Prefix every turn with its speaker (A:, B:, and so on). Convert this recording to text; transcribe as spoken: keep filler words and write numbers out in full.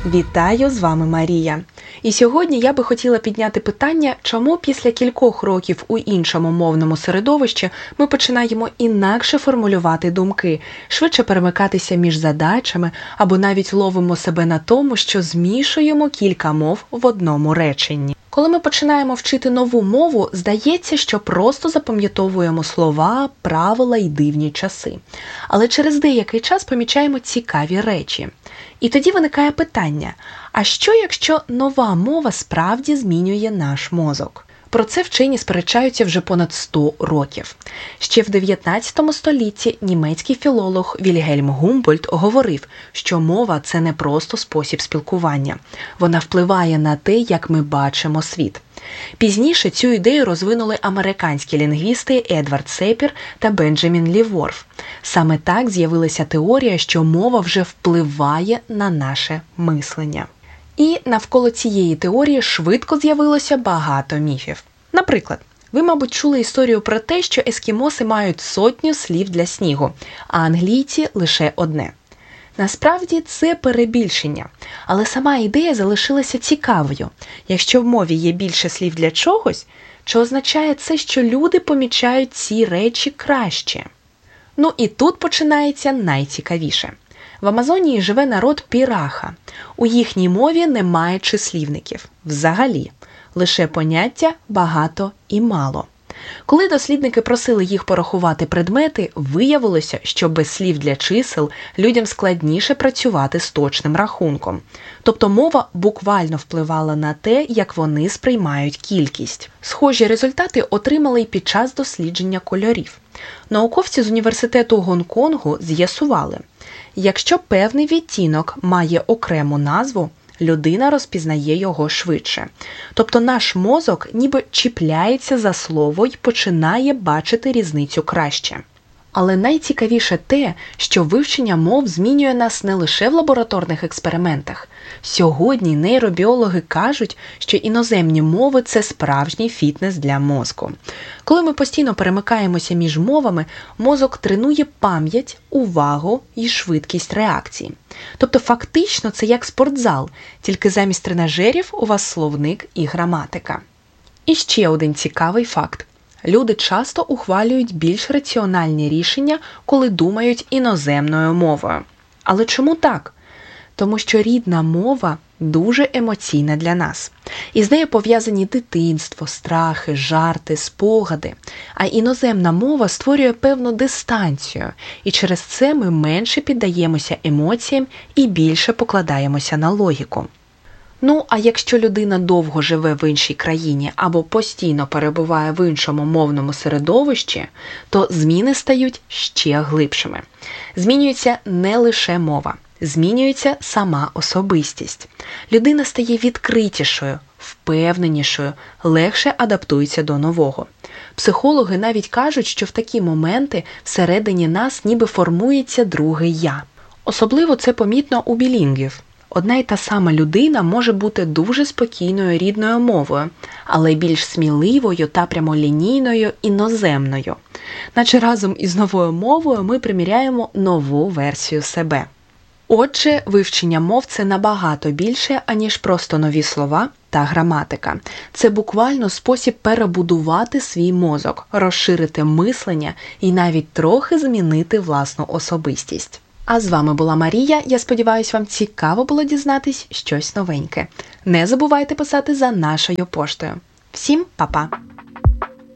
A: Вітаю, з вами Марія. І сьогодні я би хотіла підняти питання, чому після кількох років у іншому мовному середовищі ми починаємо інакше формулювати думки, швидше перемикатися між задачами або навіть ловимо себе на тому, що змішуємо кілька мов в одному реченні. Коли ми починаємо вчити нову мову, здається, що просто запам'ятовуємо слова, правила і дивні часи. Але через деякий час помічаємо цікаві речі. І тоді виникає питання, а що якщо нова мова справді змінює наш мозок? Про це вчені сперечаються вже понад сто років. Ще в дев'ятнадцятому столітті німецький філолог Вільгельм Гумбольдт говорив, що мова – це не просто спосіб спілкування. Вона впливає на те, як ми бачимо світ. Пізніше цю ідею розвинули американські лінгвісти Едвард Сепір та Бенджамін Ліворф. Саме так з'явилася теорія, що мова вже впливає на наше мислення. І навколо цієї теорії швидко з'явилося багато міфів. Наприклад, ви, мабуть, чули історію про те, що ескімоси мають сотню слів для снігу, а англійці – лише одне. Насправді це перебільшення, але сама ідея залишилася цікавою. Якщо в мові є більше слів для чогось, чи означає це, що люди помічають ці речі краще? Ну і тут починається найцікавіше. В Амазонії живе народ піраха. У їхній мові немає числівників. Взагалі. Лише поняття «багато» і «мало». Коли дослідники просили їх порахувати предмети, виявилося, що без слів для чисел людям складніше працювати з точним рахунком. Тобто мова буквально впливала на те, як вони сприймають кількість. Схожі результати отримали й під час дослідження кольорів. Науковці з університету Гонконгу з'ясували, якщо певний відтінок має окрему назву, людина розпізнає його швидше. Тобто наш мозок ніби чіпляється за слово й починає бачити різницю краще. Але найцікавіше те, що вивчення мов змінює нас не лише в лабораторних експериментах. Сьогодні нейробіологи кажуть, що іноземні мови – це справжній фітнес для мозку. Коли ми постійно перемикаємося між мовами, мозок тренує пам'ять, увагу і швидкість реакції. Тобто фактично це як спортзал, тільки замість тренажерів у вас словник і граматика. І ще один цікавий факт. Люди часто ухвалюють більш раціональні рішення, коли думають іноземною мовою. Але чому так? Тому що рідна мова дуже емоційна для нас. Із нею пов'язані дитинство, страхи, жарти, спогади. А іноземна мова створює певну дистанцію, і через це ми менше піддаємося емоціям і більше покладаємося на логіку. Ну, а якщо людина довго живе в іншій країні або постійно перебуває в іншому мовному середовищі, то зміни стають ще глибшими. Змінюється не лише мова, змінюється сама особистість. Людина стає відкритішою, впевненішою, легше адаптується до нового. Психологи навіть кажуть, що в такі моменти всередині нас ніби формується друге «я». Особливо це помітно у білінгвів. Одна й та сама людина може бути дуже спокійною рідною мовою, але більш сміливою та прямолінійною іноземною. Наче разом із новою мовою ми приміряємо нову версію себе. Отже, вивчення мов – це набагато більше, аніж просто нові слова та граматика. Це буквально спосіб перебудувати свій мозок, розширити мислення і навіть трохи змінити власну особистість. А з вами була Марія. Я сподіваюся, вам цікаво було дізнатись щось новеньке. Не забувайте писати за нашою поштою. Всім па-па!